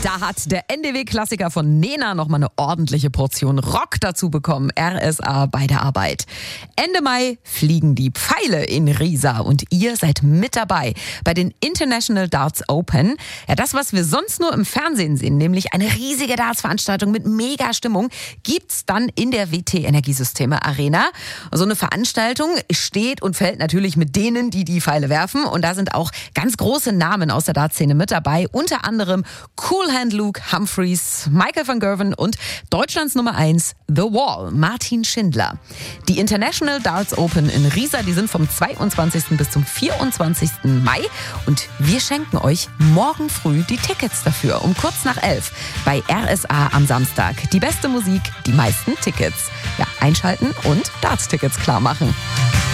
Da hat der NDW-Klassiker von Nena nochmal eine ordentliche Portion Rock dazu bekommen. RSA bei der Arbeit. Ende Mai fliegen die Pfeile in Riesa und ihr seid mit dabei bei den International Darts Open. Ja, das, was wir sonst nur im Fernsehen sehen, nämlich eine riesige Darts-Veranstaltung mit Mega-Stimmung, gibt's dann in der WT Energiesysteme Arena. So eine Veranstaltung steht und fällt natürlich mit denen, die die Pfeile werfen. Und da sind auch ganz große Namen aus der Dartszene mit dabei. Unter anderem Cool Hand Luke Humphreys, Michael van Gerwen und Deutschlands Nummer 1 The Wall, Martin Schindler. Die International Darts Open in Riesa, die sind vom 22. bis zum 24. Mai und wir schenken euch morgen früh die Tickets dafür um kurz nach 11 bei RSA am Samstag. Die beste Musik, die meisten Tickets. Ja, einschalten und Darts-Tickets klar machen.